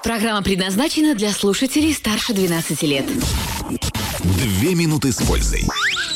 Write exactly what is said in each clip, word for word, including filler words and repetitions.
Программа предназначена для слушателей старше двенадцати лет. Две минуты с пользой.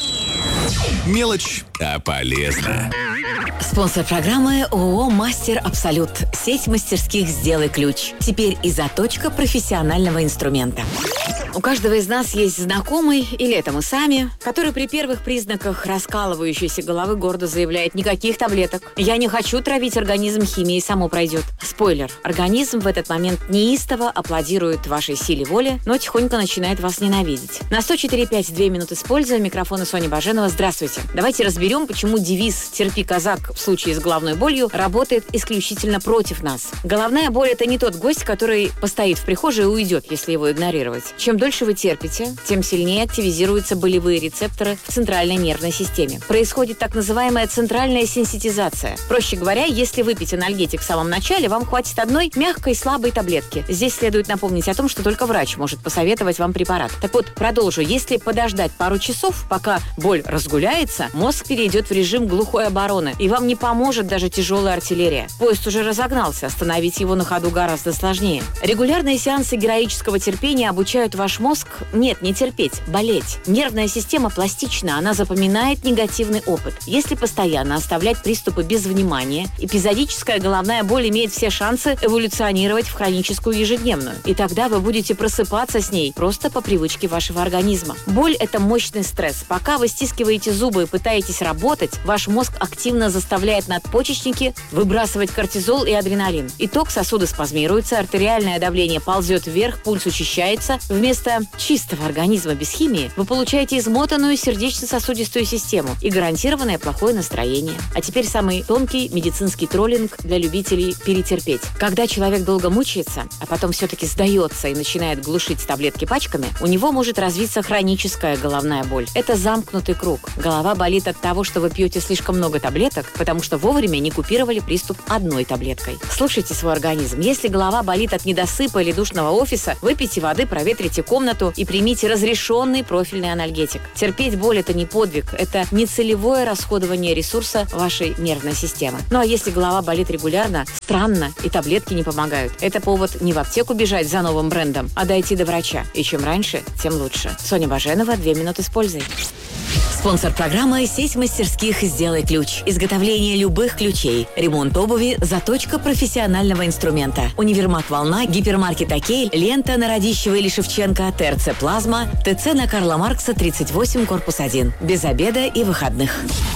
Мелочь, а полезно. Спонсор программы ООО «Мастер Абсолют». Сеть мастерских «Сделай ключ». Теперь и заточка профессионального инструмента. У каждого из нас есть знакомый, или это мы сами, который при первых признаках раскалывающейся головы гордо заявляет: никаких таблеток. Я не хочу травить организм химией, само пройдет. Спойлер. Организм в этот момент неистово аплодирует вашей силе воли, но тихонько начинает вас ненавидеть. На сто четыре пять две минуты с пользой. Микрофона Соня Баженова. Здравствуйте. Давайте разберем, почему девиз «Терпи, казак» в случае с головной болью работает исключительно против нас. Головная боль – это не тот гость, который постоит в прихожей и уйдет, если его игнорировать. Чем дольше вы терпите, тем сильнее активизируются болевые рецепторы в центральной нервной системе. Происходит так называемая центральная сенситизация. Проще говоря, если выпить анальгетик в самом начале, вам хватит одной мягкой слабой таблетки. Здесь следует напомнить о том, что только врач может посоветовать вам препарат. Так вот, продолжу. Если подождать пару часов, пока боль разгуляется, мозг перейдет в режим глухой обороны, и вам не поможет даже тяжелая артиллерия. Поезд уже разогнался, остановить его на ходу гораздо сложнее. Регулярные сеансы героического терпения обучают ваш мозг, нет, не терпеть, болеть. Нервная система пластична, она запоминает негативный опыт. Если постоянно оставлять приступы без внимания, эпизодическая головная боль имеет все шансы эволюционировать в хроническую ежедневную. И тогда вы будете просыпаться с ней просто по привычке вашего организма. Боль – это мощный стресс. Пока вы стискиваете зубы и пытаетесь работать, ваш мозг активно заставляет надпочечники выбрасывать кортизол и адреналин. Итог: сосуды спазмируются, артериальное давление ползет вверх, пульс учащается. Вместо чистого организма без химии вы получаете измотанную сердечно-сосудистую систему и гарантированное плохое настроение. А теперь самый тонкий медицинский троллинг для любителей перетерпеть. Когда человек долго мучается, а потом все-таки сдается и начинает глушить таблетки пачками, у него может развиться хроническая головная боль. Это замкнутый круг. Голова болит от того, что вы пьете слишком много таблеток, потому что вовремя не купировали приступ одной таблеткой. Слушайте свой организм. Если голова болит от недосыпа или душного офиса, выпейте воды, проветрите комнату и примите разрешенный профильный анальгетик. Терпеть боль – это не подвиг, это нецелевое расходование ресурса вашей нервной системы. Ну а если голова болит регулярно, странно, и таблетки не помогают, это повод не в аптеку бежать за новым брендом, а дойти до врача. И чем раньше, тем лучше. Соня Баженова, две минуты с пользой. Спонсор программы – сеть мастерских «Сделай ключ». Изготовление любых ключей, ремонт обуви, заточка профессионального инструмента. Универмаг «Волна», гипермаркет «Окей», лента на Радищева или Шевченко, ТРЦ «Плазма», ТЦ на Карла Маркса, тридцать восемь, корпус один. Без обеда и выходных.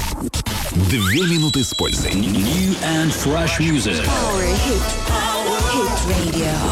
Две минуты с пользой. New and fresh music. Power hit. Power hit radio.